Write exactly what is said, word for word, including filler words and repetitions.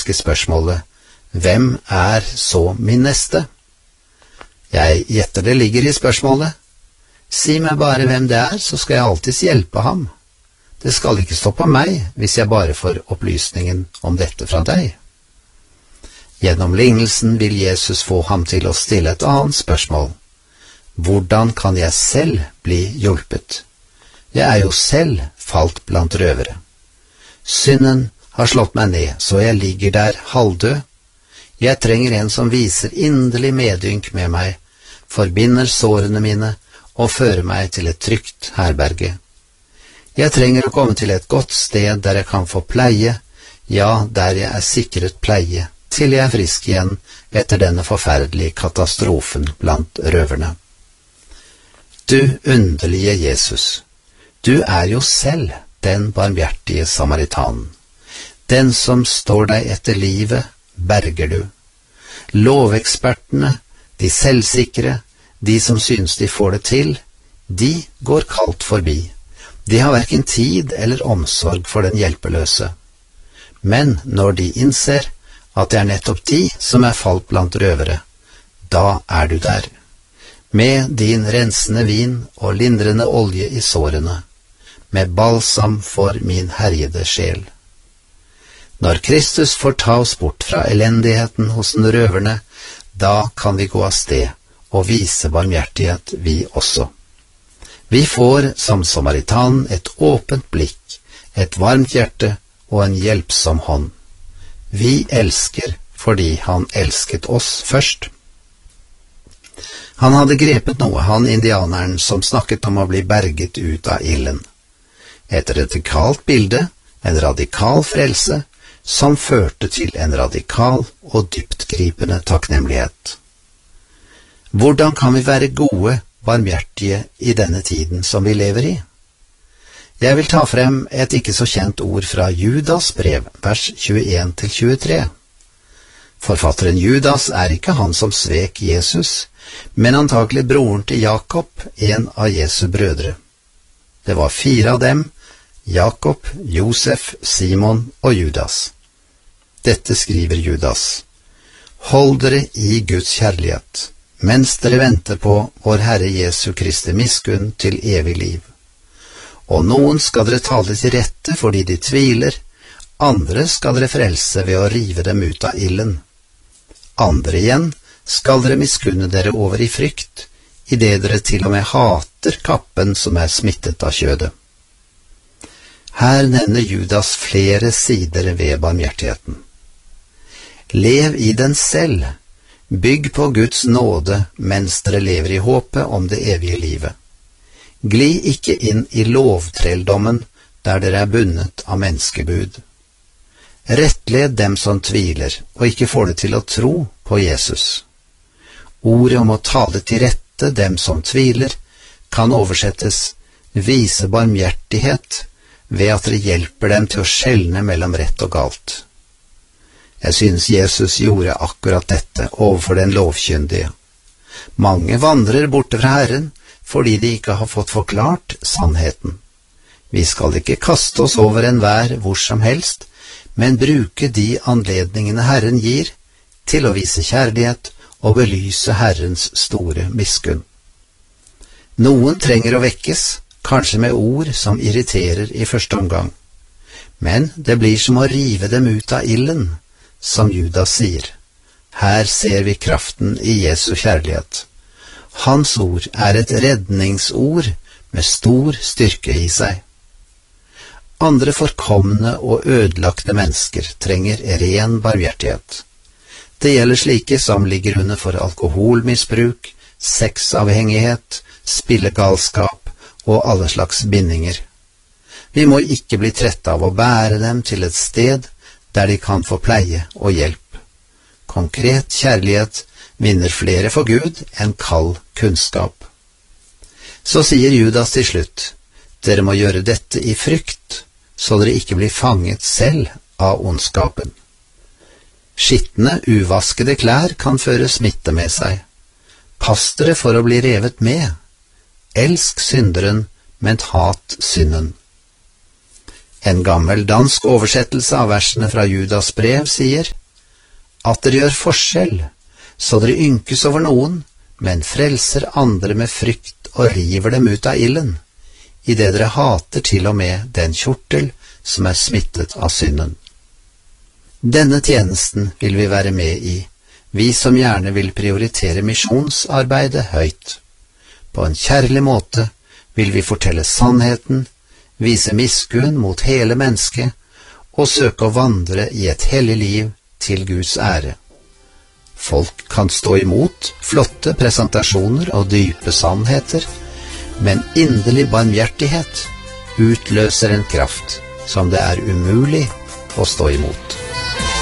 retoriske spørsmålet: hvem er så min neste? Jeg gjetter det ligger i spørsmålet: si meg bare hvem det er, så skal jeg alltids hjelpe ham. Det skal ikke stå på meg hvis jeg bare får opplysningen om dette fra deg. Gjennom lignelsen vil Jesus få ham til å stille et annet spørsmål: hvordan kan jeg selv bli hjulpet? Jeg er jo selv falt blant røvere. Synden har slått meg ned, så jeg ligger der halvdød. Jeg trenger en som viser inderlig medynk med meg, forbinder sårene mine og fører meg til et trygt herberge. Jeg trenger å komme til et godt sted der jeg kan få pleie, ja, der jeg er sikret pleie, til jeg er frisk igjen etter denne forferdelige katastrofen blant røverne. Du underlige Jesus, du er jo selv den barmhjertige samaritanen. Den som står deg etter livet, berger du. Lovekspertene, de selvsikre, de som synes de får det til, de går kaldt forbi. De har hverken tid eller omsorg for den hjelpeløse. Men når de innser at det er nettopp de som er falt blant røvere, da er du der, med din rensende vin og lindrende olje i sårene, med balsam for min herjede sjel. Når Kristus får ta oss bort fra elendigheten hos den røverne, da kan vi gå av sted og vise barmhjertighet vi også. Vi får som samaritanen et åpent blikk, et varmt hjerte og en hjelpsom hånd. Vi elsker fordi han elsket oss først. Han hadde grepet noe, han indianeren som snakket om å bli berget ut av ilden. Et radikalt bilde, en radikal frelse, som førte til en radikal og dyptgripende takknemlighet. Hvordan kan vi være gode, barmhjertige i denne tiden som vi lever i? Jeg vil ta frem et ikke så kjent ord fra Judas brev, vers tjueen til tjuetre. Forfatteren Judas er ikke han som svek Jesus, men antagelig broren til Jakob, en av Jesu brødre. Det var fire av dem: Jakob, Josef, Simon og Judas. Dette skriver Judas: Hold dere i Guds kjærlighet, mens dere venter på vår Herre Jesu Kristi miskunn til evig liv. Og noen skal dere tale til rette fordi de tviler, andre skal dere frelse ved å rive dem ut av ilden. Andre igjen skal dere miskunne dere over i frykt, i det dere til og med hater kappen som er smittet av kjødet. Her nevner Judas flere sider ved barmhjertigheten. Lev i den selv, bygg på Guds nåde mens dere lever i håpet om det evige livet. Gli ikke inn i lovtrelldommen der dere er bundet av menneskebud. Rettled dem som tviler og ikke får det til å tro på Jesus. Ordet om å tale til rette dem som tviler kan oversettes vise barmhjertighet ved at dere hjelper dem til å skjelne mellom rett og galt. Jeg synes Jesus gjorde akkurat dette overfor den lovkyndige. Mange vandrer borte fra Herren fordi de ikke har fått forklart sannheten. Vi skal ikke kaste oss over enhver hvor som helst, men bruke de anledningene Herren gir til å vise kjærlighet og belyse Herrens store miskunn. Noen trenger å vekkes, kanskje med ord som irriterer i første omgang, men det blir som å rive dem ut av ilden, som Judas sier. Her ser vi kraften i Jesu kjærlighet. Hans ord er et redningsord med stor styrke i seg. Andre forkomne og ødelagte mennesker trenger ren barmhjertighet. Det gjelder slike som ligger under for alkoholmisbruk, sexavhengighet, spillegalskap og alle slags bindinger. Vi må ikke bli trette av å bære dem til et sted der de kan få pleie og hjelp. Konkret kjærlighet vinner flere for Gud enn kald kunnskap. Så sier Judas til slutt: dere må gjøre dette i frykt, så dere ikke blir fanget selv av ondskapen. Skitne, uvaskede klær kan føre smitte med seg. Pass dere for å bli revet med. Elsk synderen, men hat synden. En gammel dansk oversettelse av versene fra Judas brev sier: At dere gjør forskjell, så dere ynkes over noen, men frelser andre med frykt og river dem ut av ilden, i det dere hater til og med den kjortel som er smittet av synden. Denne tjenesten vil vi være med i, vi som gjerne vil prioritere misjonsarbeidet høyt. På en kjærlig måte vil vi fortelle sannheten, vise miskunn mot hele mennesket og søke å vandre i et hellig liv til Guds ære. Folk kan stå imot flotte presentasjoner og dype sannheter, men inderlig barmhjertighet utløser en kraft som det er umulig å stå imot.